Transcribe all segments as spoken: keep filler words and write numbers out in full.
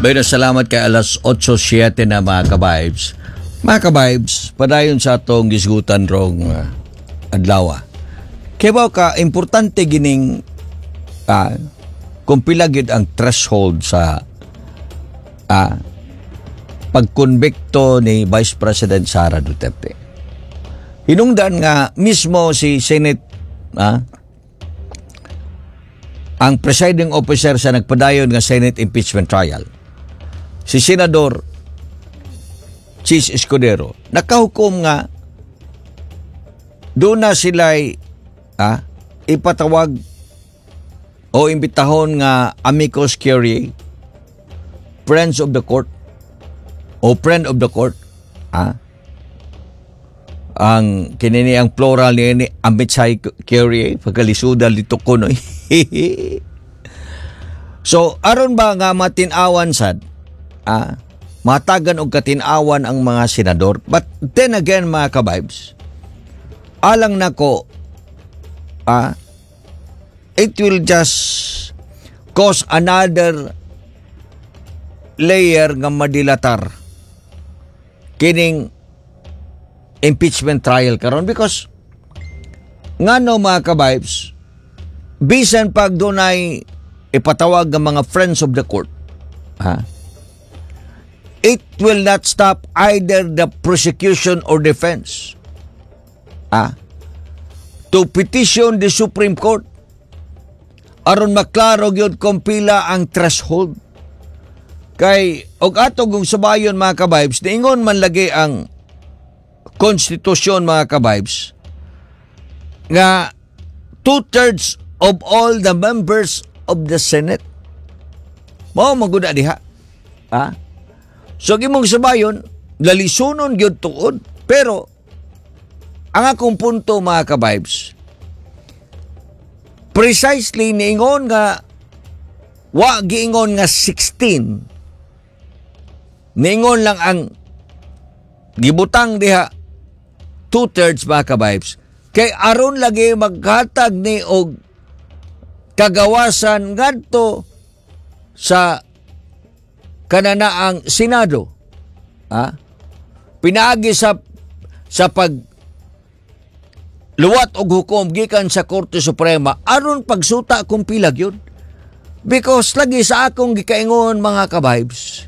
Pero salamat kay alas eight oh seven na mga ka-vibes. Mga ka-vibes, padayon sa atong gisgutan rong uh, adlaw. Kaya ba ka, importante gining uh, kung pila gid ang threshold sa uh, pagkonbikto ni Vice President Sara Duterte. Hinungdan nga mismo si Senate, uh, ang presiding officer sa nagpadayon nga Senate impeachment trial, si Senador Chis Escudero, nakahukom nga doon na sila'y ah, ipatawag o imbitahon nga amicus curiae, friends of the court o friend of the court, ah, ang kinini ang plural ni amicus curiae, pagkalisudan dito ko no. So aron ba nga matinawan sad, ah, matagan og katinawan ang mga senador. But then again mga ka-vibes, alang nako, ah, it will just cause another layer nga madilatar kining impeachment trial karon, because ngano mga ka-vibes, bisan pag dunay ipatawag ng mga friends of the court, ha, it will not stop either the prosecution or defense ah, to petition the Supreme Court aron maklaro gyud kung pila ang threshold. Kay og ato kung subayon mga ka-vibes, niingon man lagi ang konstitusyon mga ka-vibes nga two-thirds of all the members of the Senate mao maguda diha, ah. So gimong sabayon, lalisunon gyud tuod. Pero ang akong punto mga ka-vibes, precisely niingon nga wa giingon nga sixteen, niingon lang ang gibutang diha two-thirds mga ka-vibes, kay aron lagi maghatag ni og kagawasan ngadto sa kanana ang Senado, ah, pinaagi sa sa pag luwat og hukom gikan sa Korte Suprema aron pagsuta kung pilag yun. Because lagi sa akong gikaingon mga ka-vibes,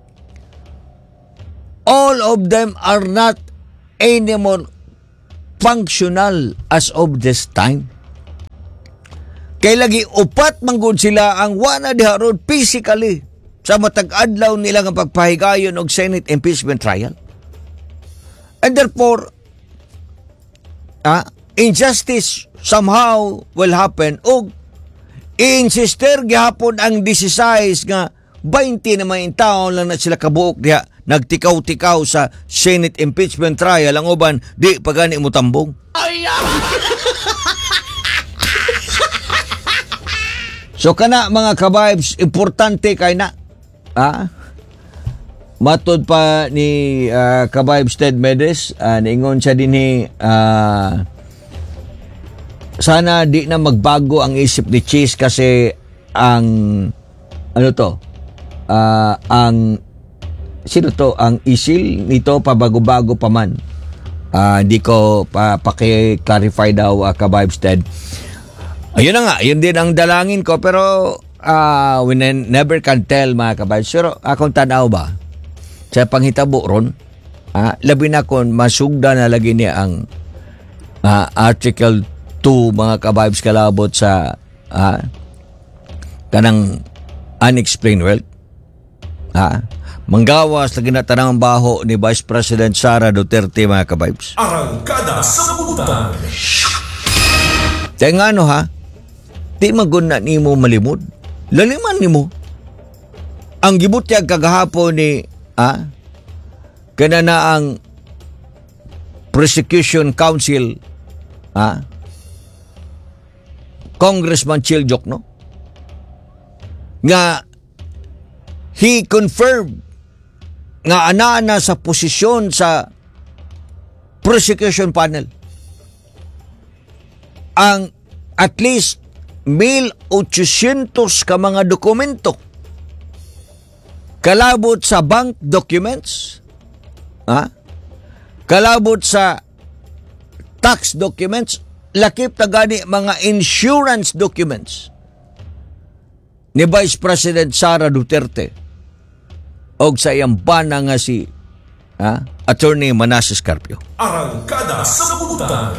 all of them are not anymore functional as of this time. Kay lagi upat manggod sila ang wana diharod physically sa matag-adlaw nila nga pagpahigayon og Senate impeachment trial. And therefore, ah, injustice somehow will happen og i-insister gihapon ang sixteen nga twenty na may taon lang na sila kabuok diha nagtikaw-tikaw sa Senate impeachment trial, ang uban di pagani mo tambong. So kana mga ka-vibes, importante kay na, ah, matod pa ni uh, ka-vibes Ted Medes, uh, niingon siya din ni uh, sana di na magbago ang isip ni Cheese kasi ang ano to, uh, ang sino to, ang isil nito pabago-bago pa man. Uh, di ko pa paki-clarify daw uh, ka-vibes Ted. Ayun na nga, yun din ang dalangin ko, pero uh, we never can tell mga ka-vibes. Pero akong tanaw ba, sa panghitabo ron, uh, labi na kung masugda na lagi niya ang uh, Article two mga ka-vibes kalabot sa uh, kanang unexplained wealth. Uh, manggawas lagi na tanang baho ni Vice President Sara Duterte mga ka-vibes. Arangkada sa Butan. Kaya nga no ha, di magun na ni mo malimod. Laliman ni mo. Ang gibutyag kagahapon ni ah, kana na ang Prosecution Council, ah, Congressman Chiljok, no? Nga he confirmed nga ana sa posisyon sa prosecution panel ang at least one thousand eight hundred ka mga dokumento kalabot sa bank documents, ha? Kalabot sa tax documents, lakip na gani mga insurance documents ni Vice President Sara Duterte og sa iyang bana nga si ha? Attorney Manasseh Carpio. Arangkada sa Sabutan.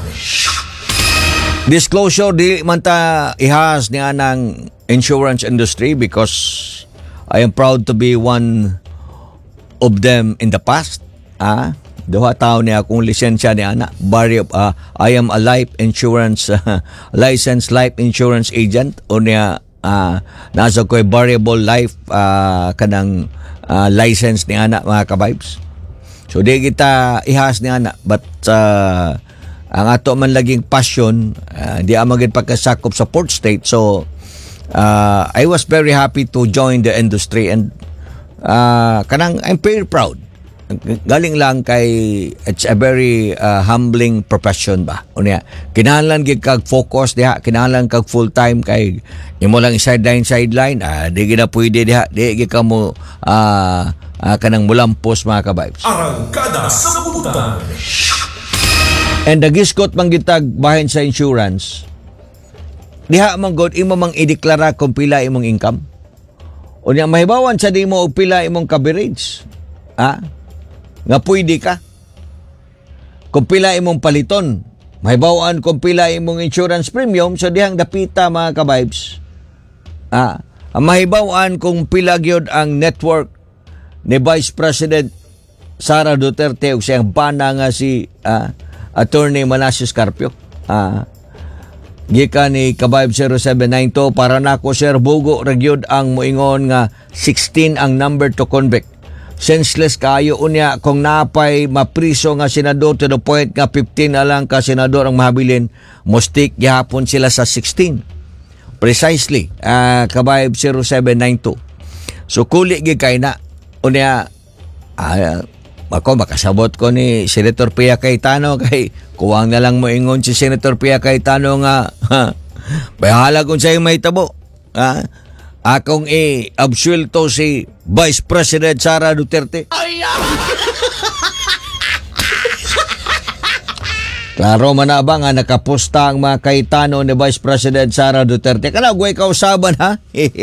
Disclosure, di man ta ihas ni anang insurance industry because I am proud to be one of them in the past. Ah, duha taon niya akong lisensya ni ana. Bari, uh, I am a life insurance uh, licensed life insurance agent o niya uh, nasa ko'y variable life uh, kanang uh, license ni ana mga ka-vibes. So di kita ihas ni ana but uh, ang ato man laging passion uh, di amagid pagkasakop sa Port State. So uh, I was very happy to join the industry and uh, kanang I'm very proud. Galing lang kay it's a very uh, humbling profession ba. Unya kinahanglan gid kag focus diha, kinahanglan kag full time kay imo lang sideline sideline ah di gid na pwede diha, di gid ka mo uh, uh, kanang mulampos mga ka-vibes. Arangkada sa Sabutan. And nagiskot man gitag bahin sa insurance. Diha man god imo mang ideklara kung pila imong income. Unya mahibawan sa di mo og pila imong coverage. Ah, nga pwede ka. Kung pila imong paliton, mahibawan kung pila imong insurance premium, so dihang dapita mga ka-vibes. Ah, ang mahibawan kung pila gyud ang network ni Vice President Sara Duterte ug siyang bana nga si ah, Attorney Manasseh Carpio. Ah, gikan ni Kabayb zero seven nine two para nako Sir Bugo ragyod ang moingon nga sixteen ang number to convict. Senseless kayo unya kung napay mapriso nga senador to the point nga fifteen na lang ka senador ang mahabilin, mustik gihapon sila sa sixteen. Precisely, uh, Kabayb zero seven nine two. So kuli gid kay na unya uh, ako makasabot ko ni Senator Pia Cayetano kay kuwang na lang mo ingon si Senator Pia Cayetano nga bahala kung sa'yo may tabo. Ha? Akong i-absuelto si Vice President Sara Duterte. Klaro man na ba nga nakaposta ang mga Cayetano ni Vice President Sara Duterte? Kanagway kausaban ha?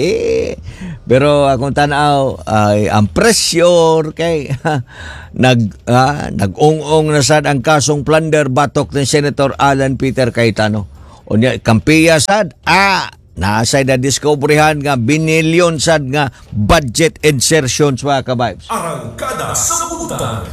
Pero akong tanaw ay ang pressure kay nag ah, nag-ung-ung na sad ang kasong plunder batok ni Senator Alan Peter Cayetano. Unya kampiya sad ah nasay na discoveryhan nga binilyon sad nga budget insertions mga ka-vibes. Arangkada sa Sabutan.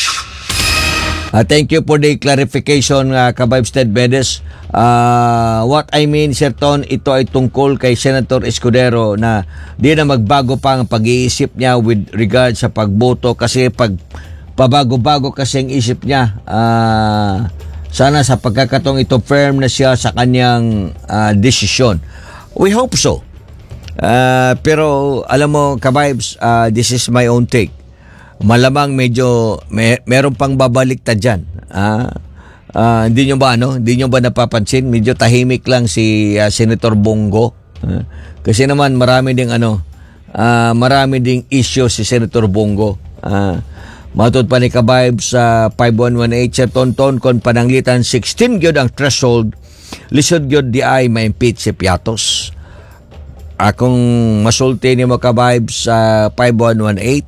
Uh, thank you for the clarification uh, ka-vibes Ted Bedes. Uh, what I mean, Sir Ton, ito ay tungkol kay Senator Escudero na di na magbago pa ang pag-iisip niya with regard sa pagboto kasi pag pabago-bago kasi ang isip niya. Uh, sana sa pagkakatong ito firm na siya sa kanyang uh, desisyon. We hope so. Uh, pero alam mo ka-vibes, uh, this is my own take. Malamang medyo may, meron pang babalik ta dyan. Ah, uh, hindi nyo ba ano? Hindi nyo ba napapansin? Medyo tahimik lang si uh, Senator Bongo. Uh, kasi naman marami ding ano, uh, marami ding issue si Senator Bongo. Uh, matod pa ni ka-vibes sa uh, five one one eight Sir Tonton kon pananglitan sixteen gyud ang threshold. Lisod gyud di ay ma-impeach si Piatos. Akong masulti ni mo ka-vibes sa uh, five one one eight.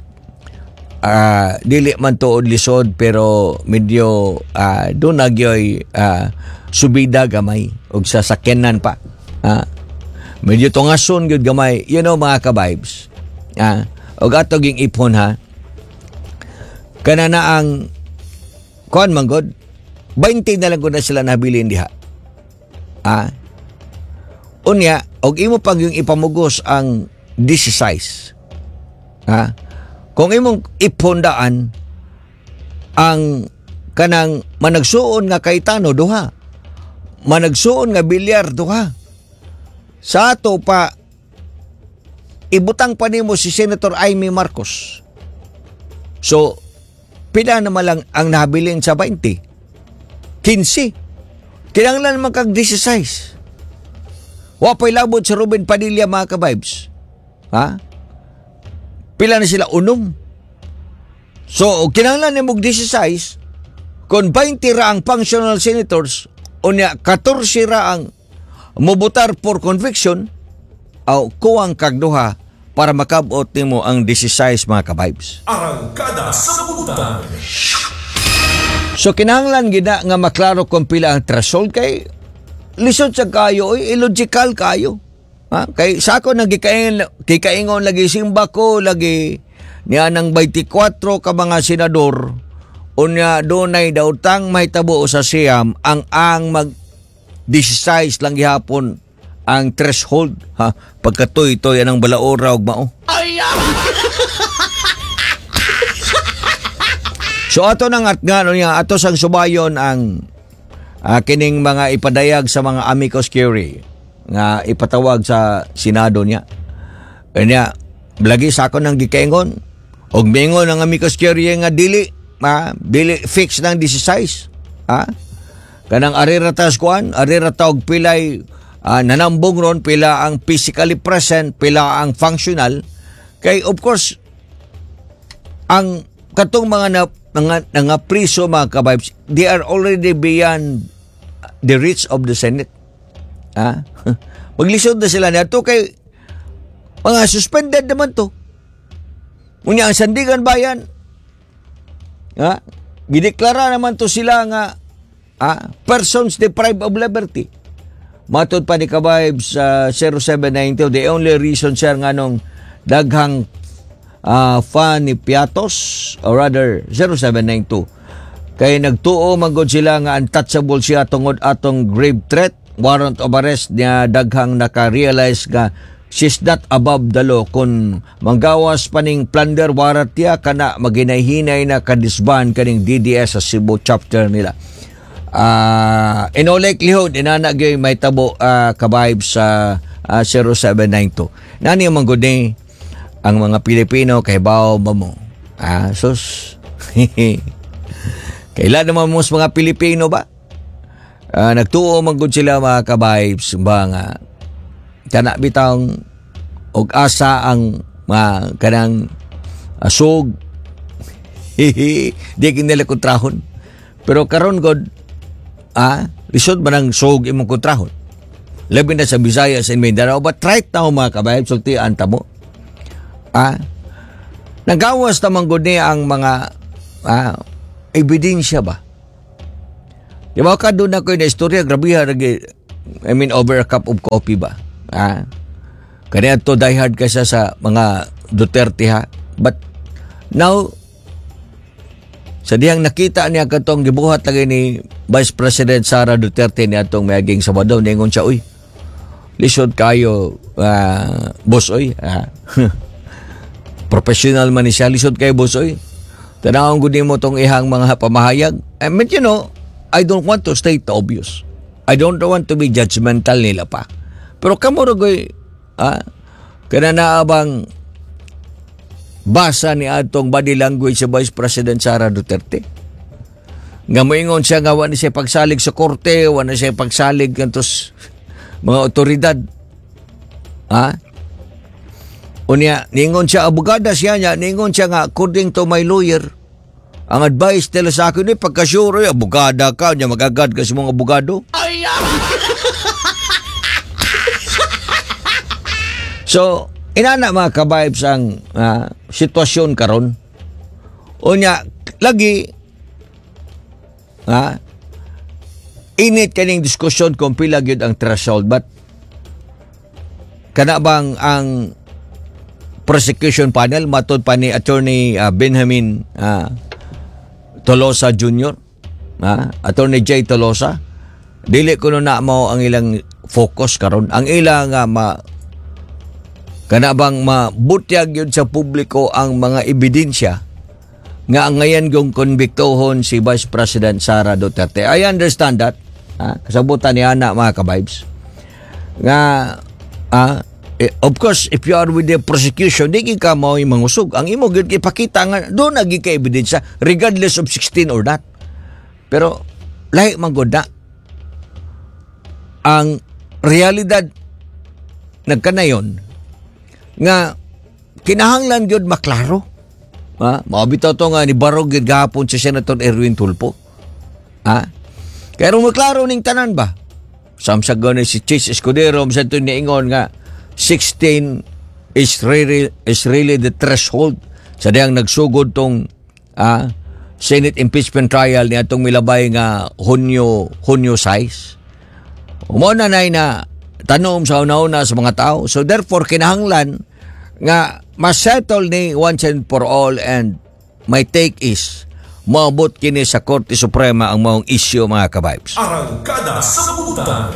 Uh, dili man tuod lisod pero medyo uh, doon nagyoy uh, subida gamay og sasakyanan pa. Uh, medyo tungason gyud gamay. You know mga ka-vibes. Uh, og ato ging ipon ha. Kana na ang kuan man god twenty na lang gud na sila nabilin diha. Ah. Unya og imo pag yung ipamugos ang size. Ha? Kung imong ipondaan ang kanang managsuon nga Cayetano duha, managsuon nga Bilyar duha, sa ato pa ibutang pa nimo si Senator Amy Marcos. So pila naman lang ang nabilin sa twenty? fifteen. Kinahanglan naman kag sixteen. Wapay labot sa Ruben Padilla mga ka-vibes. Ha? pila na sila unom. So kinahanglan ni mog sixteen kung twenty ra ang functional senators unya fourteen ra ang mobotar for conviction aw kuwang kagduha para makabot nimo ang sixteen mga ka-vibes. Arangkada sa Sabutan. So kinahanglan gina nga maklaro kung pila ang threshold kay lisod sa kayo oy illogical kayo. Ha? Kay sa ako nagikaingon kikaingon lagi simba ko lagi niya ng twenty-four ka mga senador unya dunay dautang mahitabo sa siyam ang ang mag sixteen lang gihapon ang threshold ha pagkatoy-toy anang balaora ug mao. So ato nang at nga niya ato sang subayon ang uh, kining mga ipadayag sa mga amicus curiae nga ipatawag sa Senado niya. Kanya lagi sa ako nang gikaingon og mingon ang amicus curiae nga dili ma dili fix ng sixteen ha kanang ariratas kuan arirata og pilay uh, nanambong ron pila ang physically present pila ang functional kay of course ang katong mga na, mga nga priso mga ka-vibes they are already beyond the reach of the Senate ha maglisod na sila nato kay mga suspended naman to. Unya ang Sandigan Bayan ha gideklara naman to sila nga ah, persons deprived of liberty. Matod pa ni ka-vibes sa uh, zero seven nine two the only reason sir nga nung daghang uh, fan ni Piatos or rather zero seven nine two kay nagtuo magod sila nga untouchable siya tungod atong grave threat warrant of arrest niya daghang naka-realize nga she's not above the law kung manggawas paning plunder warrant niya kana maginay-hinay na kadisban kaning D D S sa Cebu chapter nila. Uh, in all likelihood inanagay may tabo uh, ka-vibes sa uh, zero seven nine two. Nani man gud ni ang mga Pilipino kay bao mo. Ah, sus. Kailan naman mo mga Pilipino ba? Uh, nagtuo man gud sila mga ka-vibes ba nga kana bitang og asa ang mga kanang asog. Di kinila kontrahon. Pero karon god ah, lisod man ang sog imong kontrahon. Labi na sa Visayas and Mindanao but right now mga ka-vibes sultian ta mo. Ah, nagawas naman gud ni ang mga ah, ebidensya ba? Di ba ka doon ako na istorya, grabe ha, I mean, over a cup of coffee ba? Ah, kanya to die hard kasi sa mga Duterte ha. But now, sa diyang nakita niya katong gibuhat lagi ni Vice President Sara Duterte ni atong mayaging Sabado, ningon siya, uy, lisod kayo, uh, boss, oy. Ah. Professional man ni siya, lisod kayo, boss, oy. Tanawang gudi mo tong ihang mga pamahayag. I mean, you know, I don't want to state the obvious. I don't want to be judgmental nila pa. Pero kamurogoy, ah, kana naabang basa ni atong body language sa Vice President Sara Duterte. Nga moingon siya nga wala siya pagsalig sa korte, wala siya pagsalig kantos mga otoridad. Ha? Unya, ningon siya abogada siya niya, ningon siya nga according to my lawyer, ang advice nila sa akin eh, pagka-sure, abogada ka, niya magagad kasi mga abogado. So, inana mga ka-vibes ang uh, sitwasyon karon. Unya, lagi, ha, init kaning diskusyon kung pila gyud ang threshold, but kana bang ang prosecution panel matod pa ni Attorney uh, Benjamin uh, Tolosa Junior, ha? Attorney J. Tolosa, dili ko na mo ang ilang focus karon. Ang ilang uh, ma kana bang mabutyag yun sa publiko ang mga ebidensya nga ngayon yung konbiktohon si Vice President Sara Duterte. I understand that. Ha? Kasabutan ni Ana mga ka-vibes. Nga, ah, eh, of course, if you are with the prosecution, di ka mo yung mangusog. Ang imo gyud ipakita nga doon nagi ka ebidensya regardless of sixteen or not. Pero lahi man gud na ang realidad nagkanayon nga kinahanglan gyud maklaro. Ha? Mabitaw to nga ni Barog gyud gahapon si Senator Erwin Tulfo. Ha? Kaya ron maklaro ning tanan ba? Samsag gani si Chis Escudero sa ito niingon nga sixteen is really, is really the threshold sa diyang nagsugod tong ah, Senate impeachment trial ni atong milabay nga Hunyo Hunyo size. Umuna na na tanom sa una-una sa mga tao. So therefore kinahanglan nga ma-settle ni once and for all, and my take is maabot kini sa Korte Suprema ang maong issue mga kabibes. Arangkada sa Butan.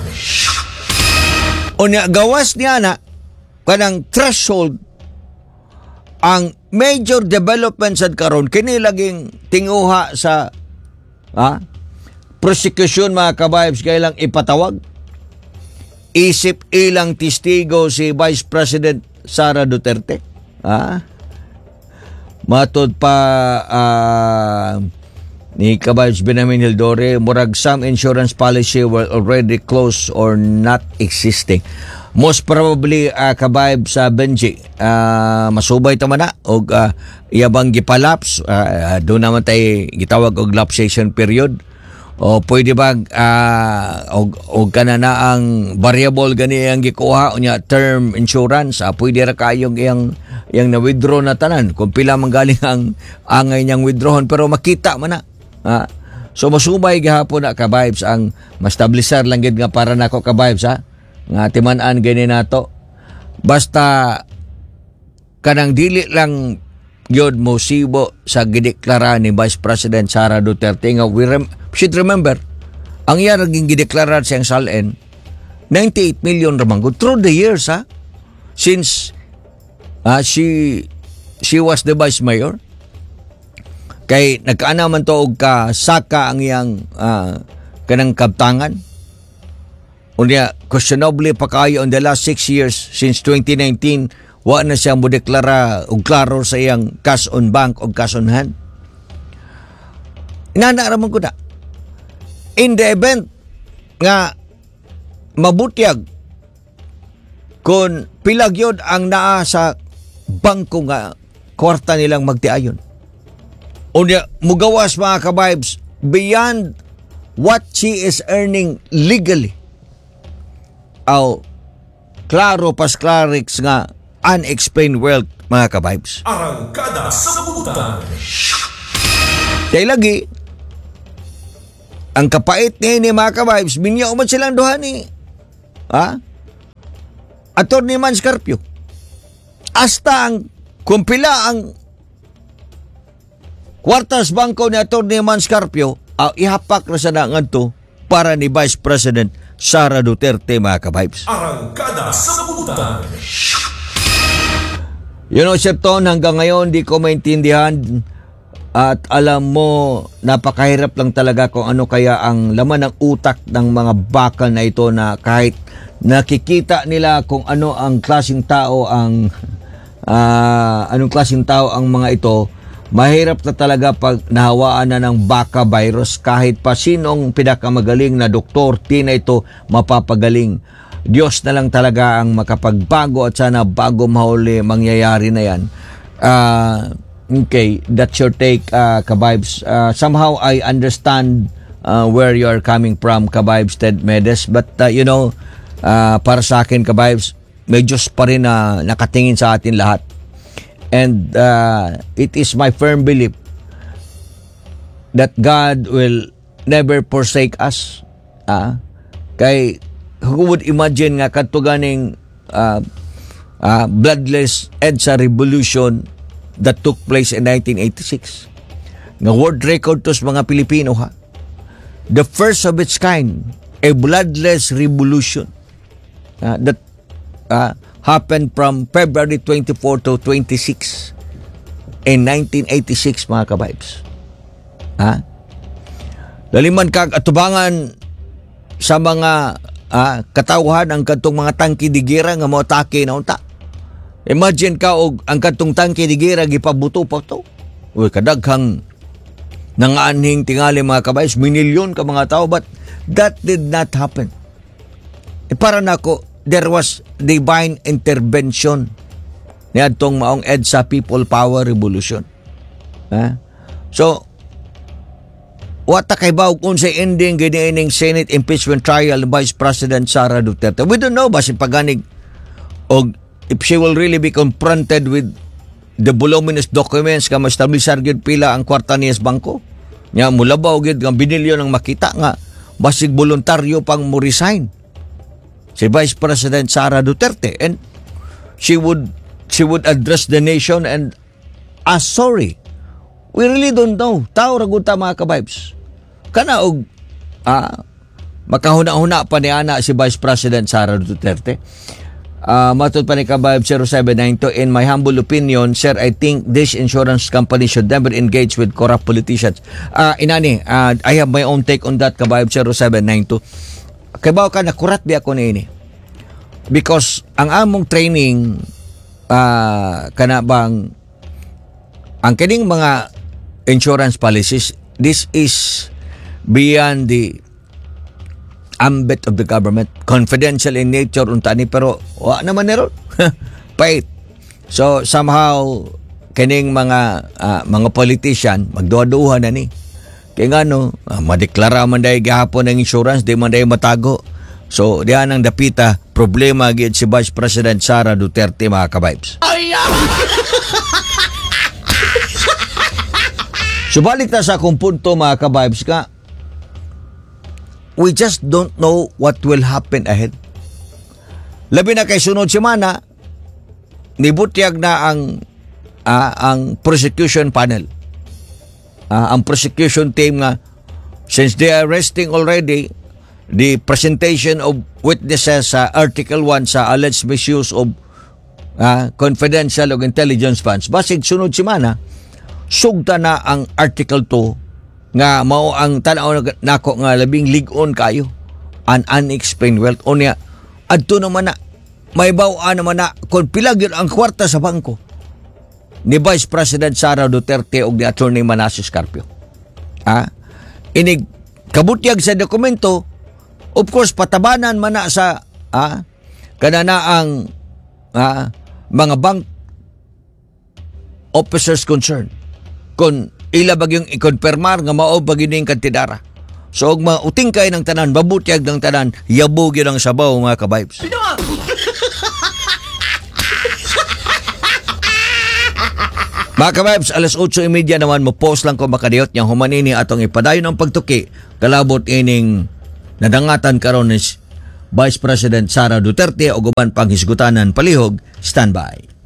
Unya gawas niya na kanang threshold ang major developments at karon kini laging tinguha sa ha, prosecution mga kabibes kailang ipatawag. Isip ilang testigo si Vice President Sara Duterte. Ha? Matod pa uh, ni Kabibes Benjamin Hildore, murag some insurance policy were already closed or not existing. Most probably uh, Kabibes sa uh, Benji, uh, masubay tama na o uh, iyabang gipalaps, uh, doon naman tayo gitawag og lapsation period. O pwede ba uh, og, og kana na ang variable gani ang gikuha unya term insurance, uh, pwede ra kayong iyang iyang na-withdraw na tanan kung pila man galing ang angay niyang withdrawon pero makita man na. Ha? So masubay gihapon na kabibes ang ma-establisher lang gid nga para nako kabibes ha nga timan-an gani nato. Basta kanang dili lang yun mo sibo sa gideklara ni Vice President Sara Duterte nga we rem- should remember ang iya naging gideklara siyang salen ninety-eight million ramanggo through the years ha since uh, she she was the vice mayor kay nagkaana man to og ka saka ang iyang uh, kanang kabtangan unya questionably pa kayo on the last six years since twenty nineteen wa na siya mo deklara og klaro sa iyang cash on bank o cash on hand. Inana ramon ko na. In the event nga mabutyag kung pilag yun ang naa sa bangko nga kwarta nilang magtiayon. Unya mugawas mga kabibes beyond what she is earning legally. Aw klaro pas clarix nga unexplained wealth mga kabibes. Arangkada sa Butan. Kaya lagi ang kapait ni ni mga kabibes binyaw man silang duha ni ha Attorney Man Scarpio hasta ang kumpila ang kwartas bangko ni Attorney Man Scarpio uh, ihapak na sa nganto para ni Vice President Sara Duterte mga kabibes. Arangkada sa Butan. You know, Sir Ton, hanggang ngayon di ko maintindihan at alam mo, napakahirap lang talaga kung ano kaya ang laman ng utak ng mga bakal na ito na kahit nakikita nila kung ano ang klaseng tao ang uh, anong klaseng tao ang mga ito, mahirap na talaga pag nahawaan na ng baka virus kahit pa sinong pinakamagaling na doktor, di na ito mapapagaling. Diyos na lang talaga ang makapagbago at sana bago mahuli mangyayari na yan. Uh, okay, that's your take, uh, Kabibes. Uh, somehow I understand uh, where you are coming from, Kabibes Ted Medes. But, uh, you know, uh, para sa akin, Kabibes, may Diyos pa rin na nakatingin sa atin lahat. And uh, it is my firm belief that God will never forsake us. Uh, kay who would imagine nga kadto ganing uh, uh, bloodless EDSA revolution that took place in nineteen eighty-six. Nga world record to sa mga Pilipino ha. The first of its kind, a bloodless revolution uh, that uh, happened from February twenty-fourth to twenty-sixth in nineteen eighty-six mga kabibes. Ha? Daliman kag atubangan sa mga Ah, katawhan ang katong mga tangki di gira nga mo atake na unta. Imagine ka og ang katong tangki di gira gipabuto pa to. Uy kadaghang nangaanhing tingali mga kabais, minilyon ka mga tao, but that did not happen. E para nako there was divine intervention niadtong maong EDSA People Power Revolution. Ha? So, wata kay bawag kung sa ending giniining Senate impeachment trial ng Vice President Sara Duterte. We don't know ba si paganig o if she will really be confronted with the voluminous documents ka ma-establisar gyud pila ang kwarta niya sa bangko. Nya mulabaw gyud nga binilyon ang makita nga basig voluntaryo pang mo resign si Vice President Sara Duterte, and she would she would address the nation and ask sorry. We really don't know. Tao ra gud ta mga ka-vibes. Kana og ah, makahuna-huna pa ni ana si Vice President Sara Duterte. Uh, matod pa ni ka-vibe zero seven nine two, in my humble opinion, sir, I think this insurance company should never engage with corrupt politicians. Uh, inani, uh, I have my own take on that, ka-vibe zero seven nine two. Kaya ba ka nakurat bi ako na ini? Because ang among training, uh, kana bang, ang kining mga insurance policies, this is beyond the ambit of the government, confidential in nature unta ni, pero wa naman nero pait. So somehow kining mga uh, mga politician magduha-duha na ni kay ngano uh, madeklara man day gihapon ang insurance, di man day matago. So diyan ang dapita problema gid si Vice President Sara Duterte, mga ka-vibes. Subalit na sa akong punto, mga ka-vibes, ka we just don't know what will happen ahead. Labi na kay sunod semana, nibutyag na ang uh, ang prosecution panel. Uh, ang prosecution team nga, since they are resting already the presentation of witnesses sa Article one sa alleged misuse of uh, confidential o intelligence funds, basig sunod semana, sugta na ang Article two nga mao ang tanaw nako nga labing lig-on kayo, an unexplained wealth. O niya, adto naman na may bawa naman na kung pila gyud ang kwarta sa bangko ni Vice President Sara Duterte ug ni Attorney Manasseh Carpio. Ha? Inig kabutyag sa dokumento, of course patabanan man na sa ha, kanana ang ha, mga bank officers concerned kung ila bagyong ikonfirmar nga mao bagining kantidara. So og mauting kay ng tanan, babutyag ng tanan, yabo gyud ang sabaw, mga ka-vibes. Mga ka-vibes, alas otso y media naman mo post lang ko makadiyot niyang humanini atong ipadayon ang pagtuki kalabot ining nadangatan karon ni Vice President Sara Duterte o guban pang hisgutanan palihog. Standby.